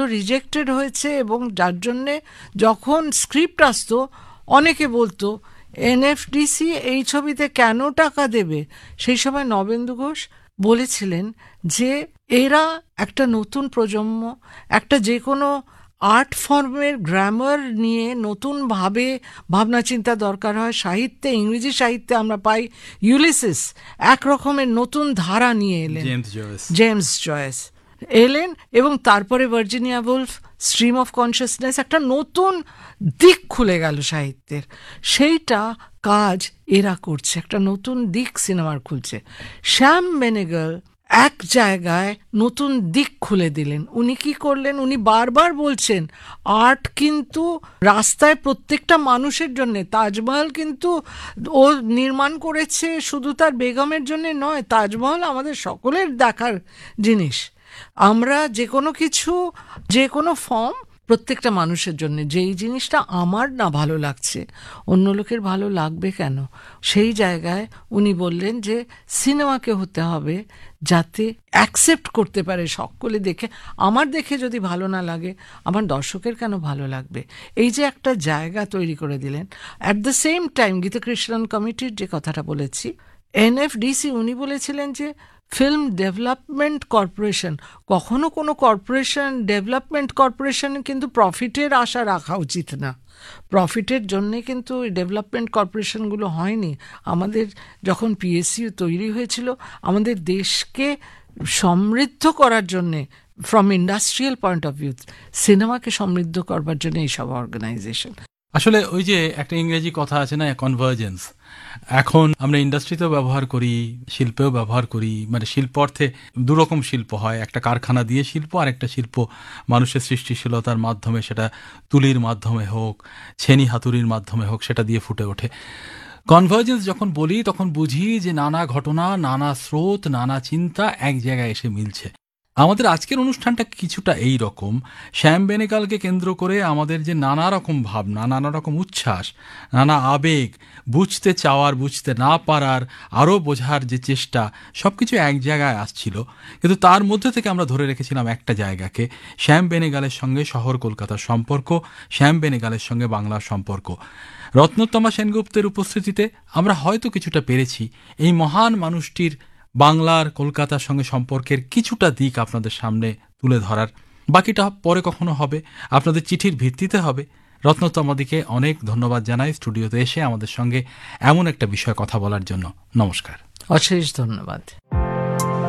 Rejected হয়েছে, এবং যার জন্যে যখন স্ক্রিপ্ট আসতো অনেকে বলতো এনএফডিসি এই ছবিতে কেন টাকা দেবে। সেই সময় নবেন্দু ঘোষ বলেছিলেন যে এরা একটা নতুন প্রজন্ম, একটা যে কোনো আর্ট ফর্মের গ্রামার নিয়ে নতুনভাবে ভাবনা চিন্তা দরকার হয়। সাহিত্যে, ইংরেজি সাহিত্যে আমরা পাই ইউলিসিস এক রকমের নতুন ধারা নিয়ে এলেন, জেমস জয়েস এলেন, এবং তারপরে Virginia Wolf, stream of consciousness, একটা নতুন দিক খুলে গেল সাহিত্যের। সেইটা কাজ এরা করছে, একটা নতুন দিক সিনেমার খুলছে। শ্যাম বেনেগল এক জায়গায় নতুন দিক খুলে দিলেন। উনি কি করলেন, উনি বারবার বলছেন আর্ট কিন্তু রাস্তায় প্রত্যেকটা মানুষের জন্যে। তাজমহল কিন্তু ও নির্মাণ করেছে শুধু তার বেগমের জন্যে নয়, তাজমহল আমাদের সকলের দেখার জিনিস। আমরা যে কোনো কিছু, যে কোনো ফর্ম প্রত্যেকটা মানুষের জন্য। যেই জিনিসটা আমার না ভালো লাগছে অন্য লোকের ভালো লাগবে কেন? সেই জায়গায় উনি বললেন যে সিনেমাকে হতে হবে যাতে অ্যাকসেপ্ট করতে পারে সকলে। দেখে আমার দেখে যদি ভালো না লাগে, আমার দর্শকের কেন ভালো লাগবে? এই যে একটা জায়গা তৈরি করে দিলেন। অ্যাট দ্য সেম টাইম গীতাকৃষ্ণন কমিটির যে কথাটা বলেছি, এনএফডিসি উনি বলেছিলেন যে ফিল্ম ডেভেলপমেন্ট কর্পোরেশন, কখনো কোনো কর্পোরেশন, ডেভেলপমেন্ট কর্পোরেশনে কিন্তু প্রফিটের আশা রাখা উচিত না। প্রফিটের জন্যে কিন্তু ডেভেলপমেন্ট কর্পোরেশনগুলো হয়নি। আমাদের যখন পিএসইউ তৈরি হয়েছিল আমাদের দেশকে সমৃদ্ধ করার জন্যে, from industrial point of view, সিনেমাকে সমৃদ্ধ করবার জন্য এইসব অর্গানাইজেশন। আসলে ওই যে একটা ইংরেজি কথা আছে না, কনভার্জেন্স, এখন আমরা ইন্ডাস্ট্রিতেও ব্যবহার করি, শিল্পেও ব্যবহার করি। মানে শিল্প অর্থে দুরকম শিল্প হয়, একটা কারখানা দিয়ে শিল্প, আর একটা শিল্প মানুষের সৃষ্টিশীলতার মাধ্যমে, সেটা তুলির মাধ্যমে হোক, ছেনি হাতুড়ির মাধ্যমে হোক, সেটা দিয়ে ফুটে ওঠে। কনভার্জেন্স যখন বলি তখন বুঝি যে নানা ঘটনা, নানা স্রোত, নানা চিন্তা এক জায়গায় এসে মিলছে। আমাদের আজকের অনুষ্ঠানটা কিছুটা এই রকম। শ্যাম বেনেগালকে কেন্দ্র করে আমাদের যে নানা রকম ভাবনা, নানা রকম উচ্ছ্বাস, নানা আবেগ, বুঝতে চাওয়ার, বুঝতে না পারার, আরও বোঝার যে চেষ্টা, সব কিছু এক জায়গায় আসছিল। কিন্তু তার মধ্যে থেকে আমরা ধরে রেখেছিলাম একটা জায়গাকে, শ্যাম বেনেগালের সঙ্গে শহর কলকাতার সম্পর্ক, শ্যাম বেনেগালের সঙ্গে বাংলার সম্পর্ক। রত্নোত্তমা সেনগুপ্তের উপস্থিতিতে আমরা হয়তো কিছুটা পেরেছি এই মহান মানুষটির বাংলার, কলকাতার সঙ্গে সম্পর্কের কিছুটা দিক আপনাদের সামনে তুলে ধরার। বাকিটা পরে কখনো হবে, আপনাদের চিঠির ভিত্তিতে হবে। রত্নোত্তমাদিকে অনেক ধন্যবাদ জানাই স্টুডিওতে এসে আমাদের সঙ্গে এমন একটা বিষয়ে কথা বলার জন্য। নমস্কার। অশেষ ধন্যবাদ।